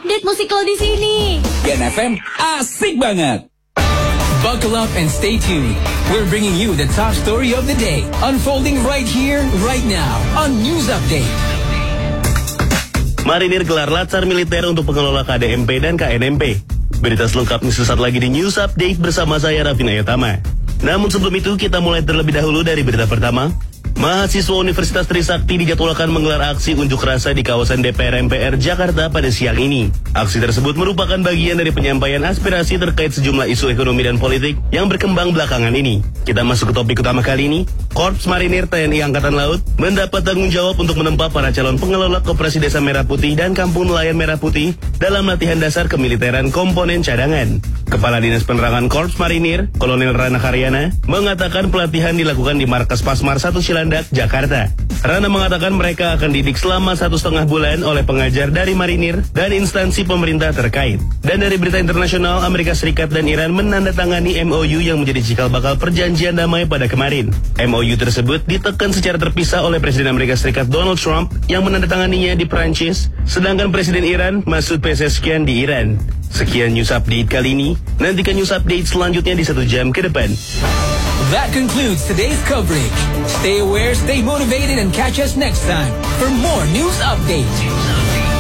update musik lo di sini. Gen FM asik banget. Buckle up and stay tuned. We're bringing you the top story of the day, unfolding right here, right now, on News Update. Marinir gelar latsar militer untuk pengelola KDMP dan KNMP. Berita selengkapnya sesaat lagi di News Update bersama saya Rafina Yatama. Namun sebelum itu kita mulai terlebih dahulu dari berita pertama. Mahasiswa Universitas Trisakti dijadwalkan menggelar aksi unjuk rasa di kawasan DPR MPR Jakarta pada siang ini. Aksi tersebut merupakan bagian dari penyampaian aspirasi terkait sejumlah isu ekonomi dan politik yang berkembang belakangan ini. Kita masuk ke topik utama kali ini. Korps Marinir TNI Angkatan Laut mendapat tanggung jawab untuk menempa para calon pengelola Koperasi Desa Merah Putih dan Kampung Nelayan Merah Putih dalam latihan dasar kemiliteran komponen cadangan. Kepala Dinas Penerangan Korps Marinir, Kolonel Rana Karyana, mengatakan pelatihan dilakukan di Markas Pasmar 1 Cilandak, Jakarta. Rana mengatakan mereka akan didik selama 1,5 bulan oleh pengajar dari Marinir dan instansi pemerintah terkait. Dan dari berita internasional, Amerika Serikat dan Iran menandatangani MOU yang menjadi cikal bakal perjanjian damai pada kemarin. MOU tersebut ditekan secara terpisah oleh Presiden Amerika Serikat Donald Trump yang menandatanganinya di Prancis, sedangkan Presiden Iran Masoud Pezeshkian di Iran. Sekian News Update kali ini. Nantikan News Update selanjutnya di 1 jam ke depan. That concludes today's coverage. Stay aware, stay motivated, and catch us next time for more News Update.